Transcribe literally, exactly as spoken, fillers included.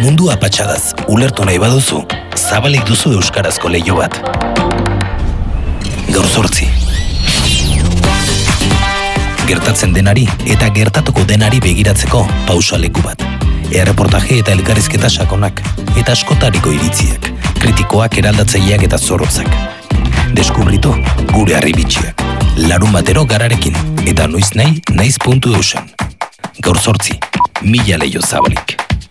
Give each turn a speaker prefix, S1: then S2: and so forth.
S1: Mundu apatxadaz, ulertu nahi baduzu, zabalik duzu euskarazko leiho bat. Gaur zortzi. Gertatzen denari eta gertatuko denari begiratzeko pausaleku bat. Erreportaje eta elkarrizketa sakonak, eta askotariko iritziak, kritikoak, eraldatzaileak eta zorrotzak. Deskubritu gure harribitxiak. Larun batero gararekin, eta noiz nahi, naiz puntu eusen. Gaur zortzi, mila leiho zabalik.